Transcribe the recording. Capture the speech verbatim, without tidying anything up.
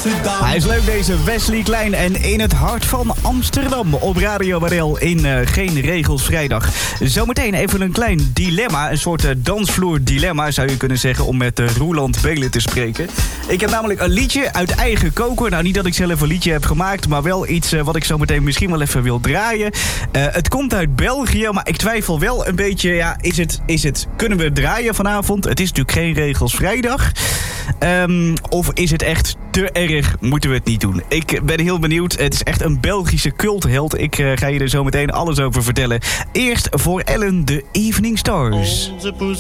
Hij is leuk, deze Wesley Klein. En in het hart van Amsterdam op Radio Barel in uh, Geen Regels Vrijdag. Zometeen even een klein dilemma. Een soort uh, dansvloer dilemma zou je kunnen zeggen, om met uh, Roeland Belen te spreken. Ik heb namelijk een liedje uit eigen koker. Nou, niet dat ik zelf een liedje heb gemaakt, maar wel iets uh, wat ik zometeen misschien wel even wil draaien. Uh, het komt uit België, maar ik twijfel wel een beetje. Ja, is het, is het, kunnen we het draaien vanavond? Het is natuurlijk Geen Regels Vrijdag. Um, of is het echt te erg? Moeten we het niet doen? Ik ben heel benieuwd. Het is echt een Belgische cultheld. Ik uh, ga je er zo meteen alles over vertellen. Eerst voor Ellen, de Evening Stars.